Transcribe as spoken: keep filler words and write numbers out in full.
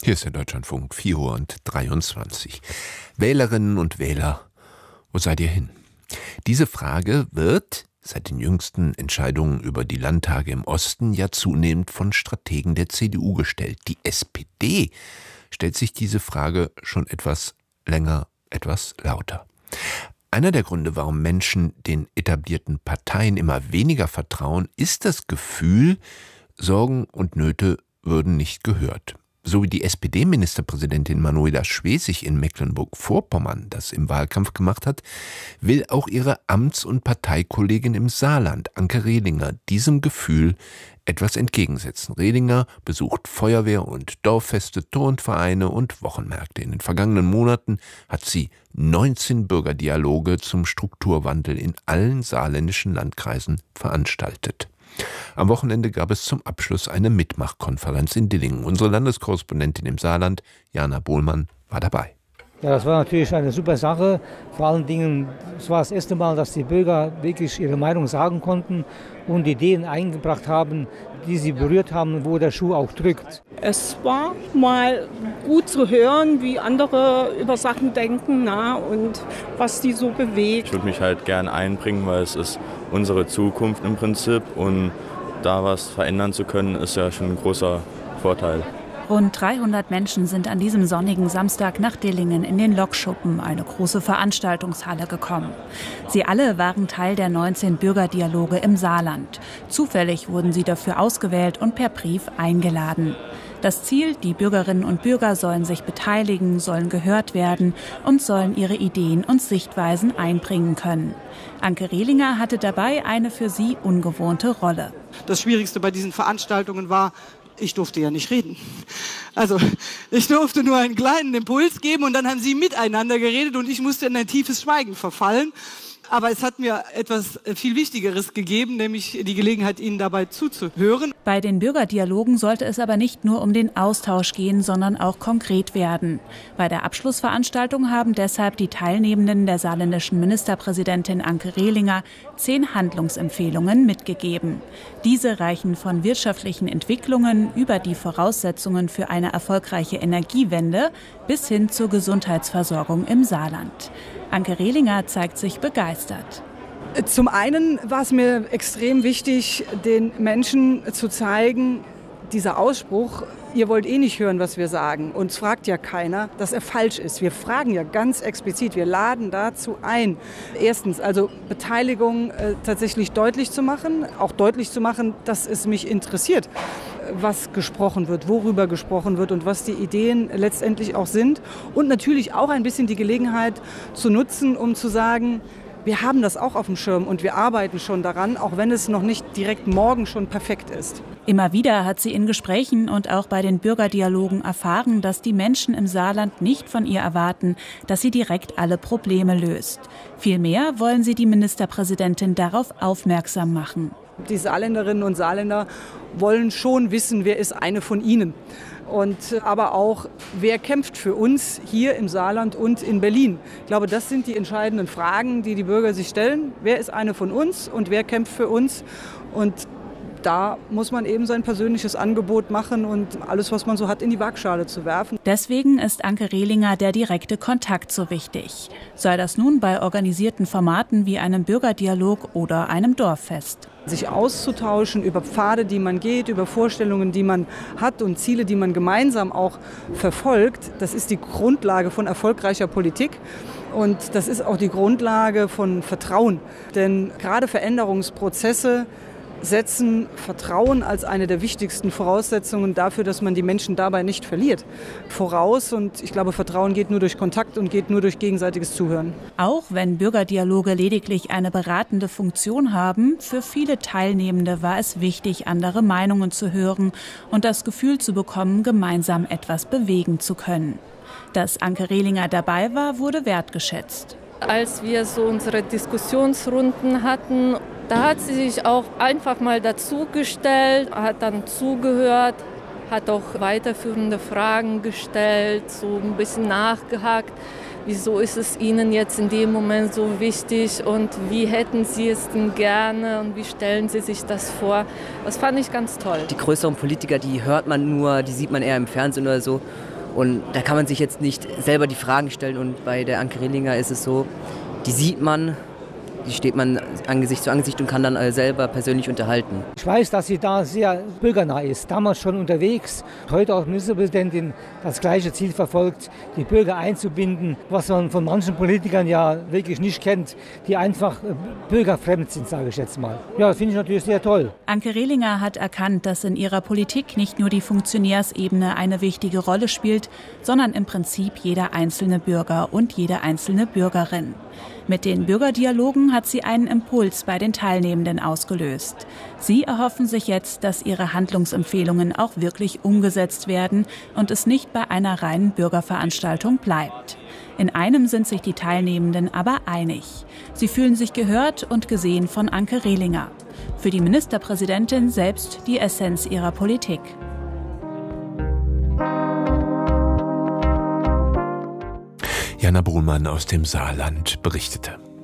Hier ist der Deutschlandfunk, vier Uhr dreiundzwanzig. Wählerinnen und Wähler, wo seid ihr hin? Diese Frage wird seit den jüngsten Entscheidungen über die Landtage im Osten ja zunehmend von Strategen der C D U gestellt. Die S P D stellt sich diese Frage schon etwas länger, etwas lauter. Einer der Gründe, warum Menschen den etablierten Parteien immer weniger vertrauen, ist das Gefühl, Sorgen und Nöte würden nicht gehört. So wie die S P D-Ministerpräsidentin Manuela Schwesig in Mecklenburg-Vorpommern das im Wahlkampf gemacht hat, will auch ihre Amts- und Parteikollegin im Saarland, Anke Rehlinger, diesem Gefühl etwas entgegensetzen. Rehlinger besucht Feuerwehr- und Dorffeste, Turnvereine und Wochenmärkte. In den vergangenen Monaten hat sie neunzehn Bürgerdialoge zum Strukturwandel in allen saarländischen Landkreisen veranstaltet. Am Wochenende gab es zum Abschluss eine Mitmachkonferenz in Dillingen. Unsere Landeskorrespondentin im Saarland, Jana Bohlmann, war dabei. Ja, das war natürlich eine super Sache. Vor allen Dingen, es war das erste Mal, dass die Bürger wirklich ihre Meinung sagen konnten und Ideen eingebracht haben, die sie berührt haben, wo der Schuh auch drückt. Es war mal gut zu hören, wie andere über Sachen denken, na, und was die so bewegt. Ich würde mich halt gern einbringen, weil es ist unsere Zukunft im Prinzip und da was verändern zu können, ist ja schon ein großer Vorteil. Rund dreihundert Menschen sind an diesem sonnigen Samstag nach Dillingen in den Lokschuppen, eine große Veranstaltungshalle, gekommen. Sie alle waren Teil der neunzehn Bürgerdialoge im Saarland. Zufällig wurden sie dafür ausgewählt und per Brief eingeladen. Das Ziel, die Bürgerinnen und Bürger sollen sich beteiligen, sollen gehört werden und sollen ihre Ideen und Sichtweisen einbringen können. Anke Rehlinger hatte dabei eine für sie ungewohnte Rolle. Das Schwierigste bei diesen Veranstaltungen war, ich durfte ja nicht reden. Also ich durfte nur einen kleinen Impuls geben und dann haben sie miteinander geredet und ich musste in ein tiefes Schweigen verfallen. Aber es hat mir etwas viel Wichtigeres gegeben, nämlich die Gelegenheit, Ihnen dabei zuzuhören. Bei den Bürgerdialogen sollte es aber nicht nur um den Austausch gehen, sondern auch konkret werden. Bei der Abschlussveranstaltung haben deshalb die Teilnehmenden der saarländischen Ministerpräsidentin Anke Rehlinger zehn Handlungsempfehlungen mitgegeben. Diese reichen von wirtschaftlichen Entwicklungen über die Voraussetzungen für eine erfolgreiche Energiewende bis hin zur Gesundheitsversorgung im Saarland. Anke Rehlinger zeigt sich begeistert. Zum einen war es mir extrem wichtig, den Menschen zu zeigen, dieser Ausspruch, ihr wollt eh nicht hören, was wir sagen, uns fragt ja keiner, dass er falsch ist. Wir fragen ja ganz explizit, wir laden dazu ein. Erstens, also Beteiligung äh, tatsächlich deutlich zu machen, auch deutlich zu machen, dass es mich interessiert, was gesprochen wird, worüber gesprochen wird und was die Ideen letztendlich auch sind. Und natürlich auch ein bisschen die Gelegenheit zu nutzen, um zu sagen, wir haben das auch auf dem Schirm und wir arbeiten schon daran, auch wenn es noch nicht direkt morgen schon perfekt ist. Immer wieder hat sie in Gesprächen und auch bei den Bürgerdialogen erfahren, dass die Menschen im Saarland nicht von ihr erwarten, dass sie direkt alle Probleme löst. Vielmehr wollen sie die Ministerpräsidentin darauf aufmerksam machen. Die Saarländerinnen und Saarländer wollen schon wissen, wer ist eine von ihnen. Und aber auch, wer kämpft für uns hier im Saarland und in Berlin. Ich glaube, das sind die entscheidenden Fragen, die die Bürger sich stellen. Wer ist eine von uns und wer kämpft für uns? Und da muss man eben sein persönliches Angebot machen und alles, was man so hat, in die Waagschale zu werfen. Deswegen ist Anke Rehlinger der direkte Kontakt so wichtig. Sei das nun bei organisierten Formaten wie einem Bürgerdialog oder einem Dorffest. Sich auszutauschen über Pfade, die man geht, über Vorstellungen, die man hat und Ziele, die man gemeinsam auch verfolgt, das ist die Grundlage von erfolgreicher Politik. Und das ist auch die Grundlage von Vertrauen. Denn gerade Veränderungsprozesse setzen Vertrauen als eine der wichtigsten Voraussetzungen dafür, dass man die Menschen dabei nicht verliert, voraus. Und ich glaube, Vertrauen geht nur durch Kontakt und geht nur durch gegenseitiges Zuhören. Auch wenn Bürgerdialoge lediglich eine beratende Funktion haben, für viele Teilnehmende war es wichtig, andere Meinungen zu hören und das Gefühl zu bekommen, gemeinsam etwas bewegen zu können. Dass Anke Rehlinger dabei war, wurde wertgeschätzt. Als wir so unsere Diskussionsrunden hatten, da hat sie sich auch einfach mal dazugestellt, hat dann zugehört, hat auch weiterführende Fragen gestellt, so ein bisschen nachgehakt. Wieso ist es Ihnen jetzt in dem Moment so wichtig und wie hätten Sie es denn gerne und wie stellen Sie sich das vor? Das fand ich ganz toll. Die größeren Politiker, die hört man nur, die sieht man eher im Fernsehen oder so. Und da kann man sich jetzt nicht selber die Fragen stellen. Und bei der Anke Rehlinger ist es so, die sieht man, die steht man Angesicht zu Angesicht und kann dann selber persönlich unterhalten. Ich weiß, dass sie da sehr bürgernah ist, damals schon unterwegs, heute auch Ministerpräsidentin das gleiche Ziel verfolgt, die Bürger einzubinden, was man von manchen Politikern ja wirklich nicht kennt, die einfach bürgerfremd sind, sage ich jetzt mal. Ja, das finde ich natürlich sehr toll. Anke Rehlinger hat erkannt, dass in ihrer Politik nicht nur die Funktionärsebene eine wichtige Rolle spielt, sondern im Prinzip jeder einzelne Bürger und jede einzelne Bürgerin. Mit den Bürgerdialogen hat sie einen Impuls bei den Teilnehmenden ausgelöst. Sie erhoffen sich jetzt, dass ihre Handlungsempfehlungen auch wirklich umgesetzt werden und es nicht bei einer reinen Bürgerveranstaltung bleibt. In einem sind sich die Teilnehmenden aber einig. Sie fühlen sich gehört und gesehen von Anke Rehlinger. Für die Ministerpräsidentin selbst die Essenz ihrer Politik. Jana Bruhlmann aus dem Saarland berichtete.